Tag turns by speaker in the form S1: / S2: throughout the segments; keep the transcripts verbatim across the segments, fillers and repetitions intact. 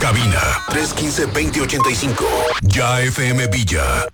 S1: Cabina tres uno cinco, dos cero ocho cinco. Ya F M Villa.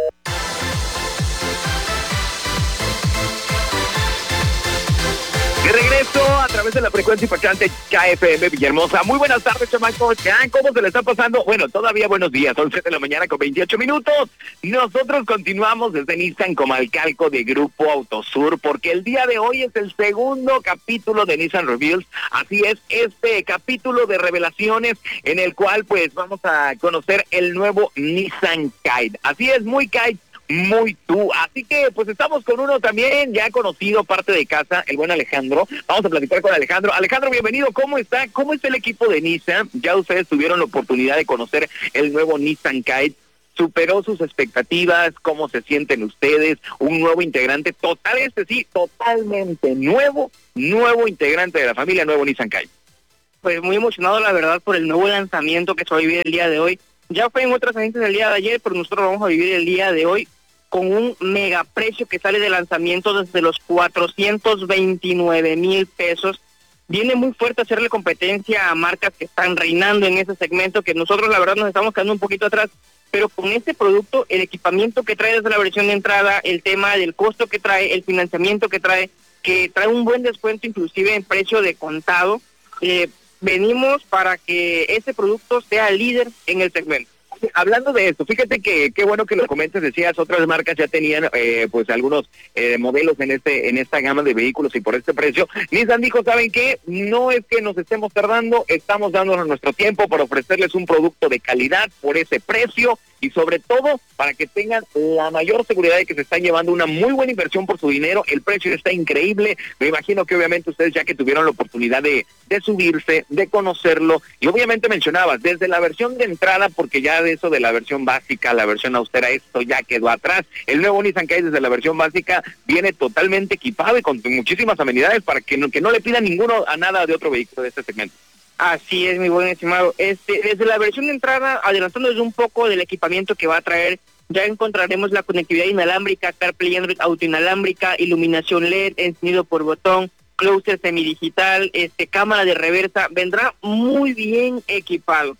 S2: De regreso a través de la frecuencia impactante K F M Villahermosa. Muy buenas tardes, chamacos. ¿Cómo se le está pasando? Bueno, todavía buenos días. once de la mañana con veintiocho minutos. Nosotros continuamos desde Nissan Comalcalco de Grupo Autosur, porque el día de hoy es el segundo capítulo de Nissan Reveals. Así es, este capítulo de revelaciones en el cual pues vamos a conocer el nuevo Nissan Kite. Así es, muy Kite, muy tú. Así que pues estamos con uno también ya conocido, parte de casa, el buen Alejandro. Vamos a platicar con Alejandro. Alejandro, bienvenido. ¿Cómo está? ¿Cómo está el equipo de Nissan? Ya ustedes tuvieron la oportunidad de conocer el nuevo Nissan Kite. ¿Superó sus expectativas? ¿Cómo se sienten ustedes? Un nuevo integrante total, este sí, totalmente nuevo, nuevo integrante de la familia, nuevo Nissan Kite.
S3: Pues muy emocionado, la verdad, por el nuevo lanzamiento que se va a vivir el día de hoy. Ya fue en otras agencias el día de ayer, pero nosotros vamos a vivir el día de hoy con un mega precio que sale de lanzamiento desde los cuatrocientos veintinueve mil pesos. Viene muy fuerte a hacerle competencia a marcas que están reinando en ese segmento, que nosotros la verdad nos estamos quedando un poquito atrás, pero con este producto, el equipamiento que trae desde la versión de entrada, el tema del costo que trae, el financiamiento que trae, que trae un buen descuento inclusive en precio de contado, eh, venimos para que ese producto sea líder en el segmento.
S2: Hablando de esto, fíjate que qué bueno que lo comentes, decías, otras marcas ya tenían eh, pues algunos eh, modelos en este en esta gama de vehículos y por este precio. Nissan dijo, ¿saben qué? No es que nos estemos tardando, estamos dándonos nuestro tiempo para ofrecerles un producto de calidad por ese precio y sobre todo para que tengan la mayor seguridad de que se están llevando una muy buena inversión por su dinero. El precio está increíble. Me imagino que obviamente ustedes ya que tuvieron la oportunidad de, de subirse, de conocerlo, y obviamente mencionabas desde la versión de entrada, porque ya de eso de la versión básica, la versión austera, esto ya quedó atrás. El nuevo Nissan Kite desde la versión básica viene totalmente equipado y con muchísimas amenidades para que no, que no le pida ninguno a nada de otro vehículo de este segmento.
S3: Así es, mi buen estimado. Este, desde la versión de entrada, adelantándonos un poco del equipamiento que va a traer, ya encontraremos la conectividad inalámbrica, CarPlay, Android Auto inalámbrica, iluminación L E D, encendido por botón, closer semidigital, este, cámara de reversa. Vendrá muy bien equipado.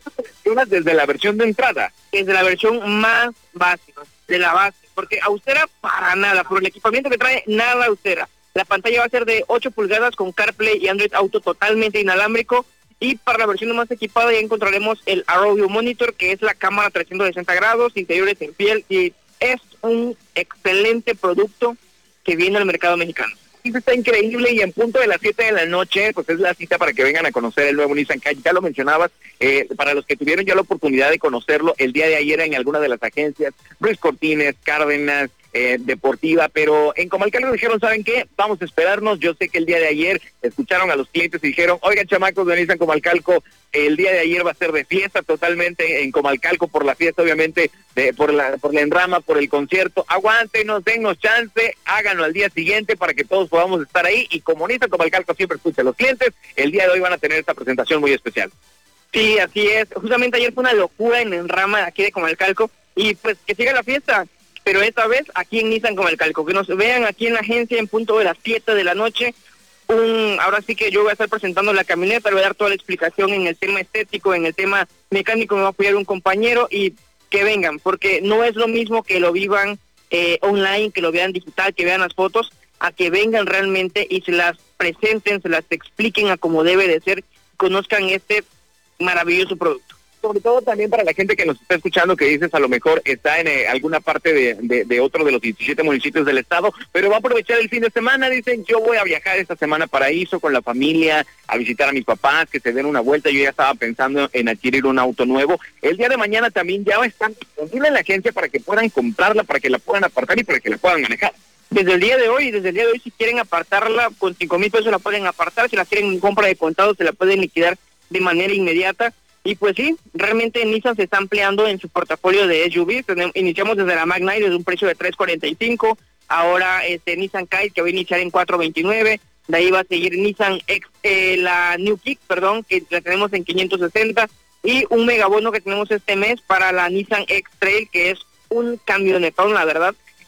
S2: Desde la versión de entrada.
S3: Desde la versión más básica, de la base, porque austera para nada, por el equipamiento que trae, nada austera. La pantalla va a ser de ocho pulgadas con CarPlay y Android Auto totalmente inalámbrico. Y para la versión más equipada ya encontraremos el Arrow View Monitor, que es la cámara trescientos sesenta grados, interiores en piel, y es un excelente producto que viene al mercado mexicano.
S2: Está increíble y en punto de las siete de la noche, pues es la cita para que vengan a conocer el nuevo Nissan Kite. Ya lo mencionabas, eh, para los que tuvieron ya la oportunidad de conocerlo el día de ayer en alguna de las agencias, Ruiz Cortines, Cárdenas, eh, Deportiva, pero en Comalcalco dijeron, ¿saben qué? Vamos a esperarnos. Yo sé que el día de ayer escucharon a los clientes y dijeron, oigan, chamacos de Nissan Comalcalco, el día de ayer va a ser de fiesta totalmente en Comalcalco por la fiesta, obviamente, de, por la por la enrama, por el concierto. Aguántenos, dennos chance, háganlo al día siguiente para que todos podamos estar ahí. Y como Nissan Comalcalco siempre escucha a los clientes, el día de hoy van a tener esta presentación muy especial.
S3: Sí, así es. Justamente ayer fue una locura en enrama aquí de Comalcalco y pues que siga la fiesta. Pero esta vez aquí en Nissan Comalcalco, que nos vean aquí en la agencia en punto de las siete de la noche. Un, ahora sí que yo voy a estar presentando la camioneta, le voy a dar toda la explicación en el tema estético, en el tema mecánico, me va a apoyar un compañero y que vengan, porque no es lo mismo que lo vivan eh, online, que lo vean digital, que vean las fotos, a que vengan realmente y se las presenten, se las expliquen a como debe de ser, conozcan este maravilloso producto.
S2: Sobre todo también para la gente que nos está escuchando, que dices a lo mejor está en eh, alguna parte de, de, de otro de los diecisiete municipios del estado, pero va a aprovechar el fin de semana. Dicen, yo voy a viajar esta semana a Paraíso con la familia, a visitar a mis papás, que se den una vuelta. Yo ya estaba pensando en adquirir un auto nuevo. El día de mañana también ya va a estar disponible en la agencia para que puedan comprarla, para que la puedan apartar y para que la puedan manejar.
S3: Desde el día de hoy, desde el día de hoy, si quieren apartarla con cinco mil pesos la pueden apartar, si la quieren en compra de contado se la pueden liquidar de manera inmediata. Y pues sí, realmente Nissan se está ampliando en su portafolio de S U Vs. Iniciamos desde la Mag nueve desde un precio de tres cuarenta y cinco, ahora este Nissan Kite que va a iniciar en cuatro veintinueve, de ahí va a seguir Nissan X, eh, la New Kick, perdón, que la tenemos en quinientos sesenta, y un megabono que tenemos este mes para la Nissan X-Trail, que es un camionetón, la verdad.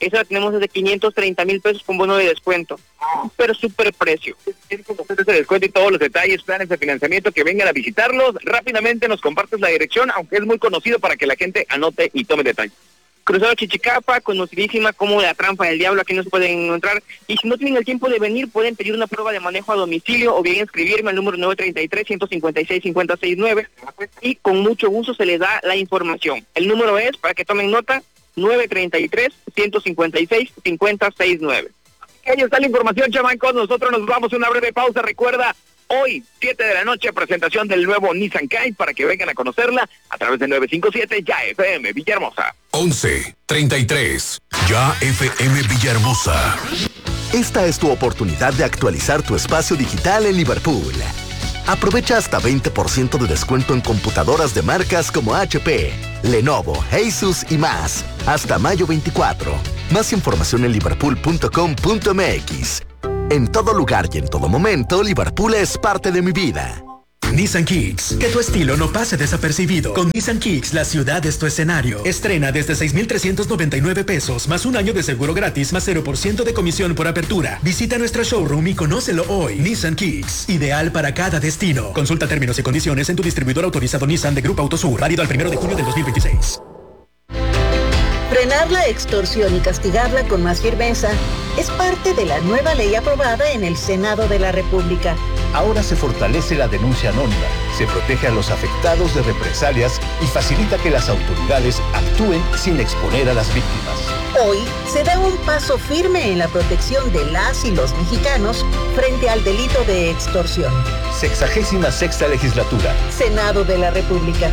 S3: Esa la tenemos desde quinientos treinta mil pesos con bono de descuento. Pero súper precio.
S2: Tienes que conocer ese descuento y todos los detalles, planes de financiamiento, que vengan a visitarlos. Rápidamente nos compartes la dirección, aunque es muy conocido, para que la gente anote y tome detalles.
S3: Cruzado Chichicapa, conocidísima como la Trampa del Diablo, aquí nos pueden encontrar. Y si no tienen el tiempo de venir, pueden pedir una prueba de manejo a domicilio o bien escribirme al número nueve tres tres, uno cinco seis, cinco cero seis nueve y con mucho gusto se les da la información. El número es, para que tomen nota, nueve tres tres, uno cinco seis, cinco cero seis nueve.
S2: Ahí está la información, chamacos. Nosotros nos vamos a una breve pausa. Recuerda, hoy, siete de la noche, presentación del nuevo Nissan Kite, para que vengan a conocerla a través de nueve cinco siete Ya F M Villahermosa.
S1: once treinta y tres Ya F M Villahermosa.
S4: Esta es tu oportunidad de actualizar tu espacio digital en Liverpool. Aprovecha hasta veinte por ciento de descuento en computadoras de marcas como H P, Lenovo, Asus y más. Hasta mayo veinticuatro. Más información en liverpool punto com punto m x. En todo lugar y en todo momento, Liverpool es parte de mi vida.
S5: Nissan Kicks. Que tu estilo no pase desapercibido. Con Nissan Kicks, la ciudad es tu escenario. Estrena desde seis mil trescientos noventa y nueve pesos, más un año de seguro gratis, más cero por ciento de comisión por apertura. Visita nuestra showroom y conócelo hoy. Nissan Kicks, ideal para cada destino. Consulta términos y condiciones en tu distribuidor autorizado Nissan de Grupo Autosur. Válido al primero de junio del dos mil veintiséis.
S6: Frenar la extorsión y castigarla con más firmeza es parte de la nueva ley aprobada en el Senado de la República.
S7: Ahora se fortalece la denuncia anónima, se protege a los afectados de represalias y facilita que las autoridades actúen sin exponer a las víctimas.
S6: Hoy se da un paso firme en la protección de las y los mexicanos frente al delito de extorsión.
S7: Sexagésima sexta legislatura.
S6: Senado de la República.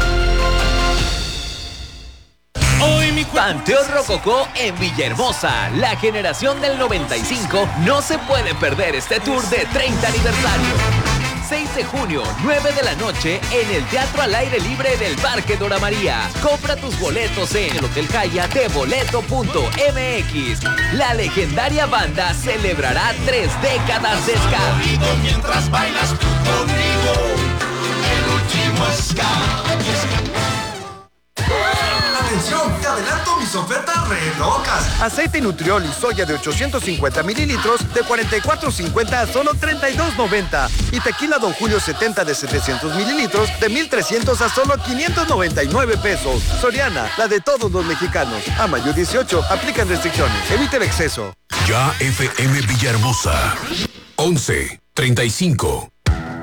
S8: Panteón Rococó en Villahermosa. La generación del noventa y cinco no se puede perder este tour de treinta aniversario. seis de junio, nueve de la noche, en el Teatro al Aire Libre del Parque Dora María. Compra tus boletos en el Hotel Jaya de boleto punto m x. La legendaria banda celebrará tres décadas de ska.
S9: Mientras bailas tú conmigo, el último ska.
S10: ¡Atención! ¡Te adelanto mis ofertas re locas! Aceite Nutriol y soya de ochocientos cincuenta mililitros de cuarenta y cuatro cincuenta a solo treinta y dos noventa. Y tequila Don Julio setenta de setecientos mililitros de mil trescientos a solo quinientos noventa y nueve pesos. Soriana, la de todos los mexicanos. A mayo dieciocho, aplican restricciones. Evite el exceso.
S1: Ya F M Villahermosa. once treinta y cinco